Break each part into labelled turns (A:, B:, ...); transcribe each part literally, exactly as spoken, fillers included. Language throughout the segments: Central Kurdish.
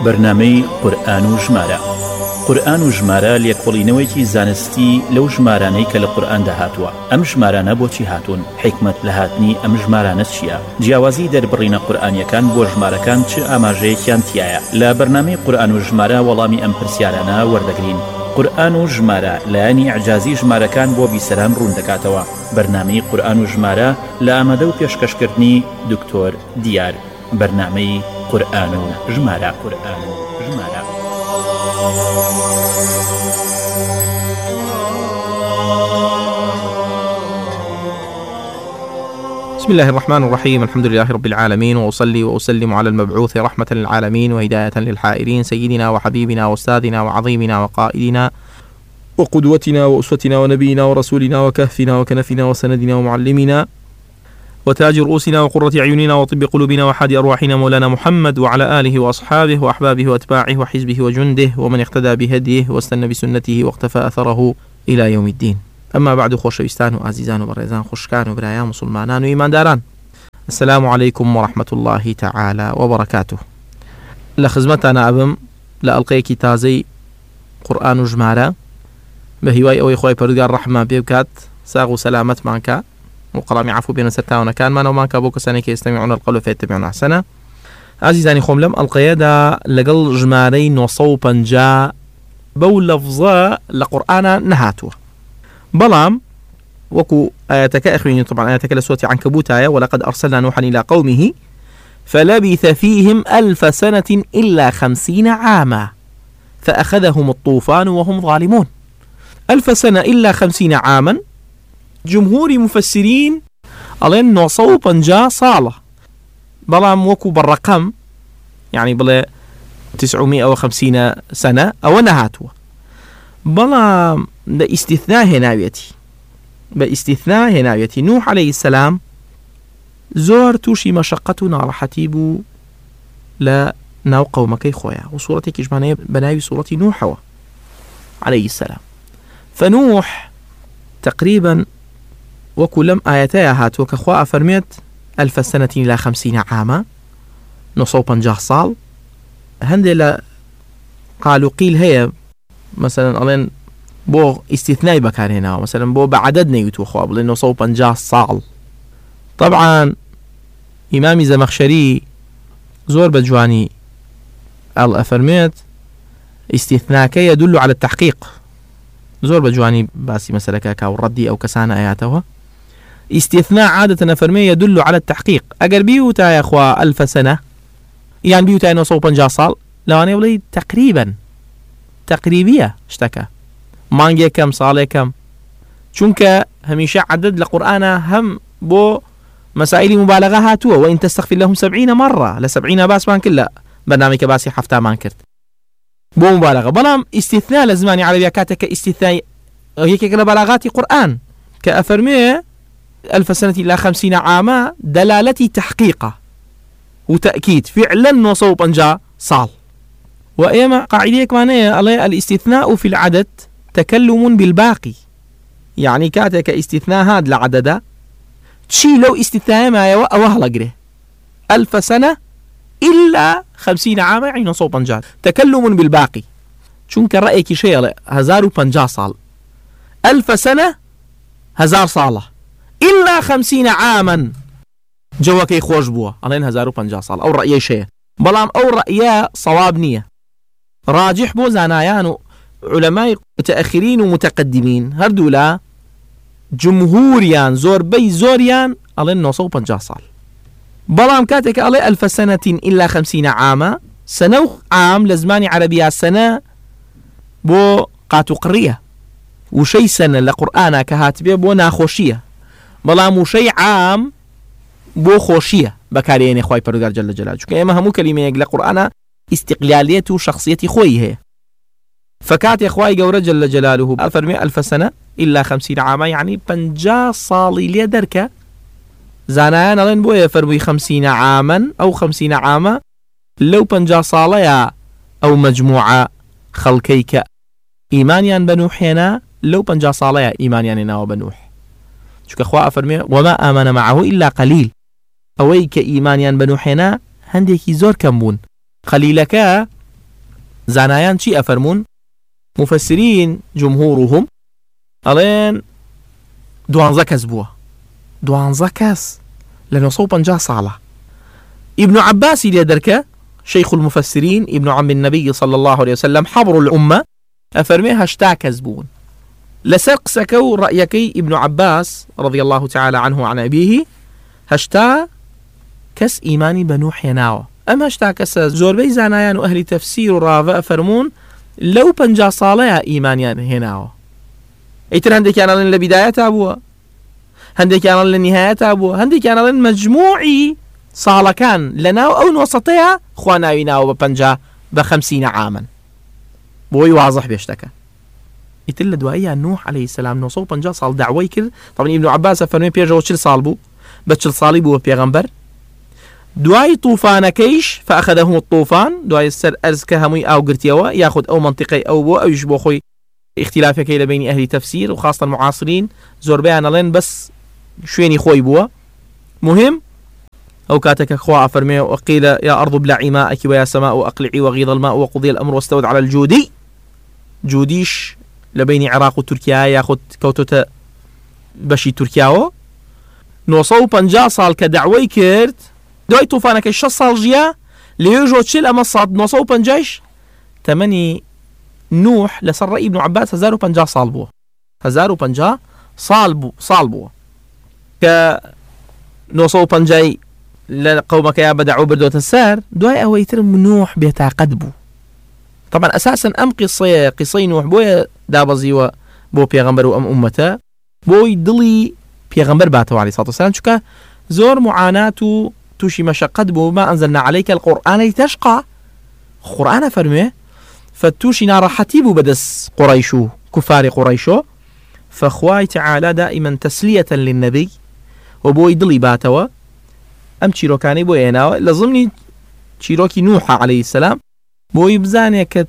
A: بەرنامەی قورئان و ژمارە. قورئان و ژمارە لێکۆڵینەوەیکی زانستی لەو ژمارانەی کە لە قورئاندا هاتووە. ئەم ژمارانە بۆچی هاتوون؟ حکمت لە هاتنی ئەم ژمارانە چییە؟ جیاوازی دەربڕینە قورئانیەکان بۆ ژمارەکان چ ئاماژەیەکیان تایە؟ لە بەرنامەی قورئان و ژمارە وەڵامی ئەم پرسیارانە وەردەگرین. قورئان و ژمارە لایەنی ئەعجازی ژمارەکان بۆ بیسەران ڕوون دەکاتەوە. بەرنامەی قورئان و ژمارە لە ئامادە و پێشکەشکردنی دکتۆر دیار. بەرنامەی قورئان و ژمارە. قورئان و ژمارە.
B: بسم الله الرحمن الرحيم. الحمد لله رب العالمين، وأصلي وأسلم على المبعوث رحمة للعالمين وهداية للحائرين، سيدنا وحبيبنا وأستاذنا وعظيمنا وقائدنا وقدوتنا وأسوتنا ونبينا ورسولنا وكهفنا وكنفنا وسندنا ومعلمنا وتاج رؤوسنا وقرة أعيننا وطب قلوبنا وحادي أرواحنا مولانا محمد وعلى آله وأصحابه وأحبابه وأتباعه وحزبه وجنده ومن اقتدى بهديه واستنى بسنته واقتفى أثره إلى يوم الدين. أما بعد، خوشويستان وعزيزان وبريزان خوشكان وبرايان مسلمانان وإيمان داران، السلام عليكم ورحمة الله تعالى وبركاته. لخزمتنا أبم لألقيك تازي قرآن وجمارة بهواي أو إخوة بردقار رحمة بيبكات ساغو سلامة مانكا وقرامي عفو بين ستاونا كان ما نومانكا بوك سنة يستمعون القول فيتبعون أحسنه. عزيزاني خوملم القيادة لقل جماري نصوبا جاء بو لفظة لقرآن نهاتوه بلام وكو آياتك أخويني، طبعا آياتك لسورة عنكبوت آية ولقد أرسلنا نوحا إلى قومه فلبث فيهم ألف سنة إلا خمسين عاما فأخذهم الطوفان وهم ظالمون. ألف سنة إلا خمسين عاما، جمهور مفسرين ألين نصوبا جا صالة بلام وكو بالرقم يعني بلا تسعمائة وخمسين سنة أو نهاتوا بلام ده استثناء هناويتي باستثناء هناويتي نوح عليه السلام زور توشي مشقة نارحتي بو لا ناو قومكي خويا، وصورتي كجمانية بناوي صورة نوح عليه السلام. فنوح تقريبا وكلم آياتها هات وكخواء فرميت ألف سنة إلى خمسين عاما نصوبا جهصال. هندي قالوا قيل هي مثلا ألين بو استثناء بكان هنا، مثلا بو بعدد نيوتو خواب لأنه صوبا جاه صال. طبعا إمامي زمخشري زور بجواني الأفرميت استثناء يدل على التحقيق، زور بجواني باسي مثلا كاكا والردي أو كسان آياته. استثناء عادة أفرمي يدل على التحقيق. أقر بيوتا يا أخوة ألف سنة يعني بيوتا إنه صوبا جاه صال، لو أنا يقولي تقريبا تقريبية اشتكى مانجي كم صالي كم، چونك هميشه عدد لقرآن هم بو مسائل مبالغة هاتوا وإن تستغفر لهم سبعين مرة لسبعين باس مان كلا برنامج باسي حفتا مان كرت بو مبالغة. بلام استثناء لزماني عربية كاتك استثناء هيك كلا بلاغات قرآن كأفرمي ألف سنة إلى خمسين عاما دلالتي تحقيقة وتأكيد فعلا نصوب أنجا صال. وإيما قاعدة كمانية الاستثناء في العدد تكلم بالباقي، يعني كاتك استثناء هاد لعدده تشي لو استثناء ما يوا أوهلا قره ألف سنة إلا خمسين عاما يعني نصوب بنجا تكلم بالباقي. شونك رأيك شيء هزار بنجا صال، ألف سنة هزار صالة إلا خمسين عاما جواكي خوش بوا علين هزار بنجا صال. أو رأي شيء بلام أو رأي صواب نية راجح بو زانايان علماء متأخرين ومتقدمين هردولا جمهوريان زور بي زوريان ألين نوصو بنجا صال. بلام كاتك ألي ألف سنة إلا خمسين عاما، سنو عام لزماني عربية سنة بو قاتو قرية وشي سنة لقرآن كهاتبه بو ناخوشية، بلام وشي عام بو خوشية بكاريين إخواي پروردگار جل جلاله. چونکه اما همو كلمة يقل قرآن استقلالية وشخصية خويه. فكات إخواي قورة جل جلاله أفرمي ألف سنة إلا خمسين عاما يعني بنجا صالي لي دركة زانايان لين بو يفرمي خمسين عاما أو خمسين عاما لو بنجا صاليا أو مجموعة خلقيك إيمانيان بنوحينا لو بنجا صاليا إيمانيان ناو بنوح. شو كخوا أفرمي وما آمن معه إلا قليل، أويك إيمانيان بنوحينا هنديكي زور كمبون قليلك زانایان چی ئەفەرمون؟ مفسرین جمهورهم ئەڵێن دوانزە کەس بووە، دوانزە کەس لە نۆ سەد و پەنجا ساڵە. ابن عباسی لێ دەرکە شيخ المفسرين ابن عم النبي صلى الله عليه وسلم حبر الأمة أفرمي هشتا كذبون لسرق سكو رأيكي ابن عباس رضي الله تعالى عنه عن أبيه هشتا كس إيماني بنوح يناوه أم هشتا كس زوربي زانايان وأهل تفسير رافع فرمون لو بنجا صالح إيمانيان هناوه ايتر هندي كان لن لبداية أبوه هندي كان لن نهاية أبوه هندي كان لن مجموعي صالكان لنا أو وسطها خواناوينا وبنجا بخمسين عاما بوي واضح بيشتكى يتل دوائيا نوح عليه السلام نوصو بنجا صال دعوي كر. طبعا ابن عباس فرمي بيجو شل صال بو بتشل صالي بو بيغمبر دواي طوفان كيش فأخذهم الطوفان دواي السر أرز كهمي أو قرتيوا ياخد أو منطقي أو بو أو يشبو خوي اختلاف كيل بين أهل تفسير وخاصة المعاصرين زوربيان لين بس شويني خوي بوا مهم أو كاتك خوا فرمي وقيل يا أرض ابلعي ماءك ويا سماء أقلعي وغيض الماء وقضي الأمر واستود على الجودي جوديش لبين عراق وتركيا ياخد كوتوتا بشي تركياو نوصو بنجا صال كدعوي كرت دوي طوفانك الشص صال جيا ليجو تشيل أما صاد نوصو بنجاش تمني نوح لسر ابن عباس هزارو بنجا صال بو هزارو بنجا صال بو صال بو ك نوصو بنجاي لقومك يا بدعوا بردوت السار دواي أويتر نوح بيتعقد بو. طبعا أساسا أم قصي قصي نوح بويا دابزي و بو بيغمبر وأم أمته بوي دلي بيغمبر باتوا عليه الصلاة والسلام شكا زور معاناته توشي مشقد بو ما أنزلنا عليك القرآن لتشقى قرآن فرمي فتوشي نار حتيبو بدس قريشو كفار قريشو فخواي تعالى دائما تسلية للنبي وبوي دلي باتوا أم چیرۆکانی بۆ هێناوە لە ضمنی چیرۆکی نوح عليه السلام بۆی بزانێ کە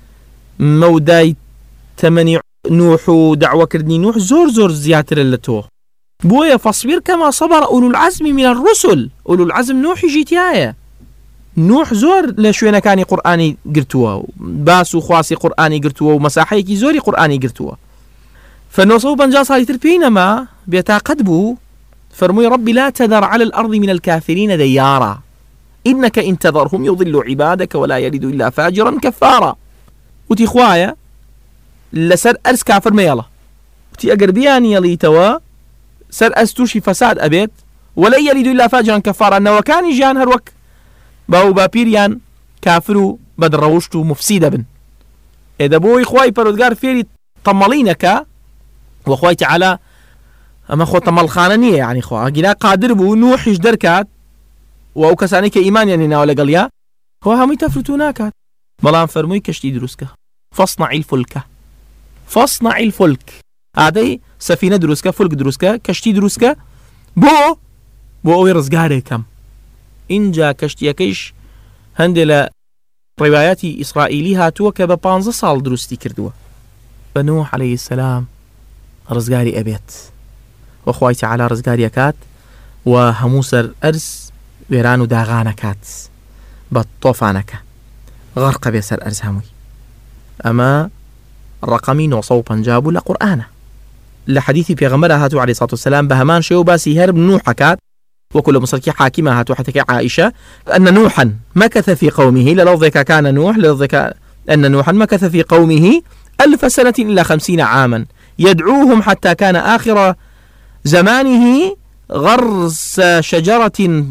B: مەودای تەمەنی نوح و دعوەکردنی نوح زۆر زۆر زیاترە لە تۆ بۆیە فاصبر كما صبر أولو العزم من الرسل أولو العزم نوحی جیتیایە نوح زۆر لە شوێنەکانی قورئانی گرتووە باس و خواسی قورئانی گرتووە و مەساحەیەکی زۆری قورئانی گرتووە فنۆ سەد و پەنجا ساڵی تر پێی نەما بێتاقەت بوو فرمي ربي لا تذر على الأرض من الكافرين ديارا إنك إن تذرهم يضلوا عبادك ولا يلد إلا فاجرا كفارا وتي خوايا لسر أرس كافر ميلا وتي أقربيان يلي توا سر أستوشي فساد أبيت ولا يلد إلا فاجرا كفارا أنه كان جان هروك باو بابيريان كافرو بدروشتو مفسيدا بن إذا بوي خواي برودقار فيري طمالينك وخواي تعالى أما خو تملخانة نية يعني خو أجينا قادر بو نوحش دركات وأو كساني كإيمان يعني ناولا قليا هو هم يتفرتوناكات بلان فرموي كشتي دروسك فاصنع الفلك فاصنع الفلك عادي سفينة دروسك فلك دروسك كشتي دروسك بو بو أوي رزقاري كم إنجا كشتي كيش هندل رواياتي إسرائيلي هاتوا كبا بانزا صال دروستي كردوا فنوح عليه السلام رزقاري أبيت وخواي تعالى رزقاري كات وهموسر أرز ويرانو داغانا كات بطوفانك غرق بيسر أرز هموي أما الرقمي نوصو بنجابو لقرآن لحديثي في غمرة هاتو عليه الصلاة والسلام بهمان شيو باسي هرب نوح كات وكل مصركي حاكمة هاتو حتى عائشة أن نوحا مكث في قومه للوضك كان نوح للوضك أن نوحا مكث في قومه ألف سنة إلا خمسين عاما يدعوهم حتى كان آخر زمانه غرس شجرة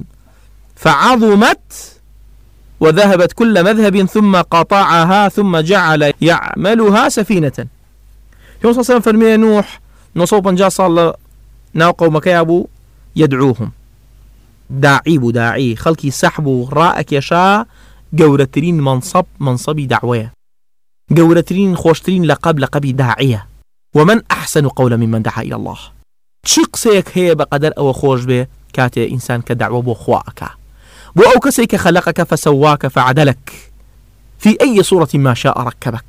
B: فعظمت وذهبت كل مذهب ثم قطعها ثم جعل يعملها سفينة. يوم صلى الله عليه وسلم فرمي نوح نصوبا جا صلى ناو قومك يا أبو يدعوهم داعي بو داعي خلقي سحبو رائك يشاء قورترين منصب منصبي دعوية قورترين خوشترين لقب لقبي داعية ومن أحسن قولا ممن دعا إلى الله شقسيك هي بقدر أو خوش به كاتي إنسان كدعوة بو خواك بو أو كسيك خلقك فسواك فعدلك في أي صورة ما شاء ركبك.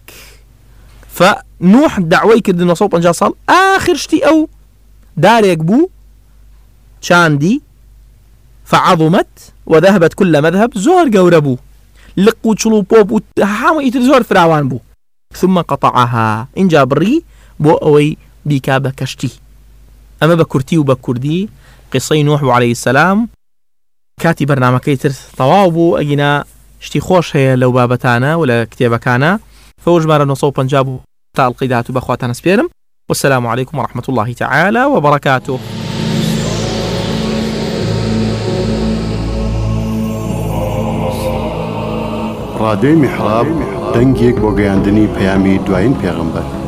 B: فنوح دعوي كردن وصوبا جا صال آخر شتي أو داريك بو شاندي فعظمت وذهبت كل مذهب زور قوربو لق و چڵ و پۆپ و هەموو ئیتر زۆر فراوان بوو. ثم قطعها اینجا بڕی بۆ ئەوەی بیکا بە کەشتی. ئەمە بە کورتی و بە کوردی قسەی نوح عەلەیهی السەلام. کاتی بەرنامەکەی تر تەواو بوو، ئەگینا شتی خۆش هەیە لەو بابەتانە و لە کتێبەکانە. فەوە ژمارە نۆ سەد و پەنجا بوو تا ئەڵقەی داهاتوو بەخواتان سپێرم. والسلام عليكم ورحمة الله تعالى وبركاته.
C: ڕادیۆی میحراب دەنگێک بۆ گەیاندنی پەیامی دوایین پێغەمبەر.